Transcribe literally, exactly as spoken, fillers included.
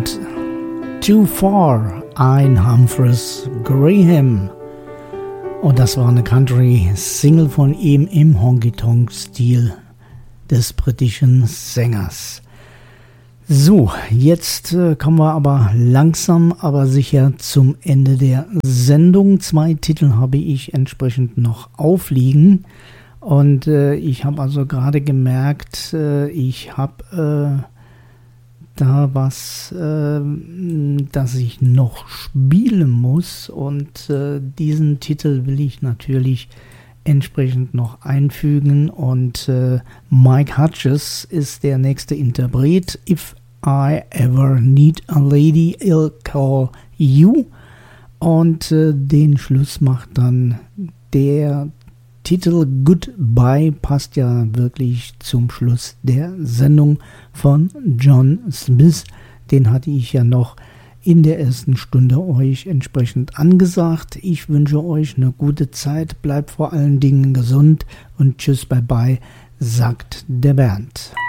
Band Too Far, ein Humphreys Graham. Und das war eine Country-Single von ihm im Honky-Tonk-Stil des britischen Sängers. So, jetzt äh, kommen wir aber langsam, aber sicher zum Ende der Sendung. Zwei Titel habe ich entsprechend noch aufliegen. Und äh, ich habe also gerade gemerkt, äh, ich habe äh, da was, äh, das ich noch spielen muss. Und äh, diesen Titel will ich natürlich entsprechend noch einfügen. Und äh, Mike Hutchence ist der nächste Interpret. If I ever need a lady, I'll call you. Und äh, den Schluss macht dann der Titel Goodbye, passt ja wirklich zum Schluss der Sendung von John Smith. Den hatte ich ja noch in der ersten Stunde euch entsprechend angesagt. Ich wünsche euch eine gute Zeit, bleibt vor allen Dingen gesund und tschüss, bye bye, sagt der Bernd.